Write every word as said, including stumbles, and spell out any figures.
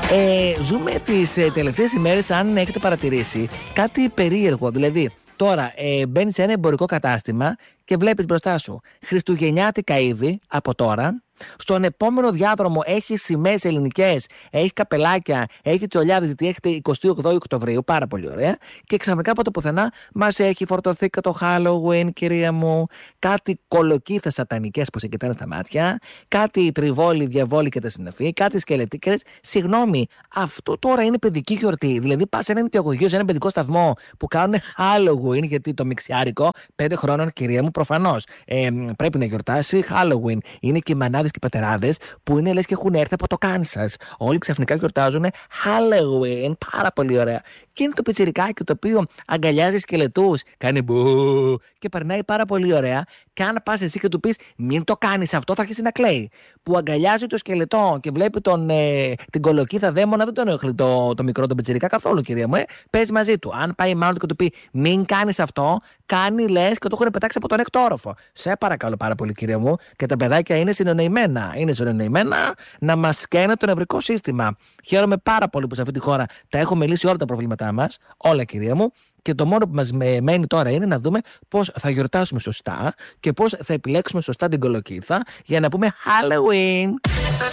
Ε, ζούμε τις ε, τελευταίες ημέρες, αν έχετε παρατηρήσει, κάτι περίεργο. Δηλαδή, τώρα ε, μπαίνεις σε ένα εμπορικό κατάστημα και βλέπεις μπροστά σου χριστουγεννιάτικα είδη από τώρα. Στον επόμενο διάδρομο έχει σημαίες ελληνικές, έχει καπελάκια, έχει τσολιάδες, γιατί έχετε εικοστή όγδοη Οκτωβρίου, πάρα πολύ ωραία. Και ξαφνικά από το πουθενά μας έχει φορτωθεί και το Halloween, κυρία μου. Κάτι κολοκύθες σατανικές που σε κοιτάνε στα μάτια, κάτι τριβόλι, διαβόλι και τα συναφή, κάτι σκελετίκες. Συγγνώμη, αυτό τώρα είναι παιδική γιορτή. Δηλαδή πας σε ένα νηπιαγωγείο, σε ένα παιδικό σταθμό που κάνουν Halloween, γιατί το μιξιάρικο πέντε χρόνων, κυρία μου, προφανώς ε, πρέπει να γιορτάσει Halloween. Είναι και οι μανάδες και οι πατεράδες που είναι λες και έχουν έρθει από το Κάνσας. Όλοι ξαφνικά γιορτάζουν Halloween. Πάρα πολύ ωραία. Και είναι το πιτσιρικάκι το οποίο αγκαλιάζει σκελετούς, κάνει μπου και περνάει πάρα πολύ ωραία. Και αν πας εσύ και του πεις μην το κάνεις αυτό, θα αρχίσει να κλαίει. Που αγκαλιάζει το σκελετό και βλέπει τον, ε, την κολοκύθα δαίμονα, δεν τον ενοχλεί το, το μικρό τον πιτσιρικά καθόλου, κυρία μου. Ε. Παίζει μαζί του. Αν πάει μάλλον και του πει μην κάνεις αυτό, κάνει λες και το έχουν πετάξει από τον έκτο όροφο. Σε παρακαλώ πάρα πολύ, κυρία μου. Και τα παιδάκια είναι συνεννοημένα. Είναι συνεννοημένα να μας καίνε το νευρικό σύστημα. Χαίρομαι πάρα πολύ που σε αυτή τη χώρα τα έχουμε λύσει όλα τα προβλήματά μας. Όλα, κυρία μου. Και το μόνο που μας μένει τώρα είναι να δούμε πώς θα γιορτάσουμε σωστά και πώς θα επιλέξουμε σωστά την κολοκύθα για να πούμε Halloween.